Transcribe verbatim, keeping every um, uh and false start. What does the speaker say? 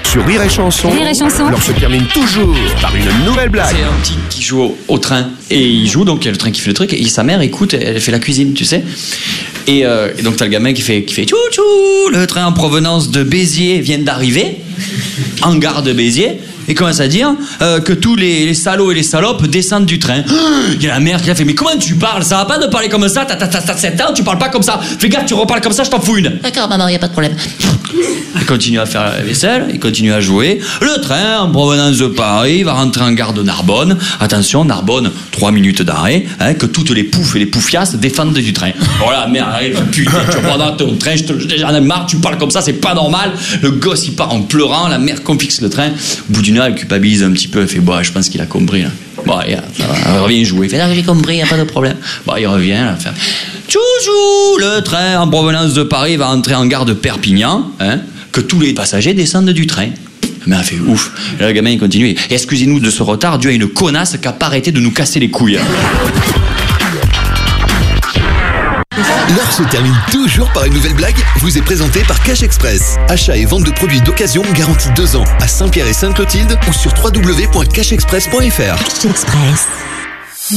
Sur Rire et Chanson, Rire et Chanson. l'heure se termine toujours par une nouvelle blague. C'est un petit qui joue au, au train. Et il joue, donc il y a le train qui fait le truc. Et sa mère écoute, elle fait la cuisine, tu sais. Et, euh, et donc t'as le gamin qui fait, qui fait tchou tchou, le train en provenance de Béziers vient d'arriver, en gare de Béziers. Et commence à dire euh, que tous les, les salauds et les salopes descendent du train. Il y a la mère qui a fait, mais comment tu parles? Ça va pas de parler comme ça, t'as, t'as, t'as sept ans, tu parles pas comme ça. Fais gaffe, tu reparles comme ça, je t'en fous une. D'accord, maman, y a pas de problème. Il continue à faire la vaisselle, il continue à jouer. Le train en provenance de Paris va rentrer en gare de Narbonne. Attention, Narbonne, trois minutes d'arrêt, hein, que toutes les poufs et les poufiasses défendent du train. Voilà, merde, arrive, putain, tu vas dans ton train, je te, j'en ai marre, tu parles comme ça, c'est pas normal. Le gosse, il part en pleurant, la mère confixe le train. Au bout d'une heure, elle culpabilise un petit peu, elle fait, bah, je pense qu'il a compris, là. Bon, et, ça va, elle revient jouer. Il fait, là, j'ai compris, y a pas de problème. Bon, il revient, là, fait, tchou-tchou, le train en provenance de Paris va entrer en gare de Perpignan, hein, que tous les passagers descendent du train. Mais elle fait ouf. Et là, le gamin, il continue. Et excusez-nous de ce retard dû à une connasse qui a pas arrêté de nous casser les couilles. L'heure se termine toujours par une nouvelle blague. Vous est présentée par Cash Express. Achat et vente de produits d'occasion garantis deux ans à Saint-Pierre et Sainte-Clotilde ou sur w w w point cash express point f r. Cash Express.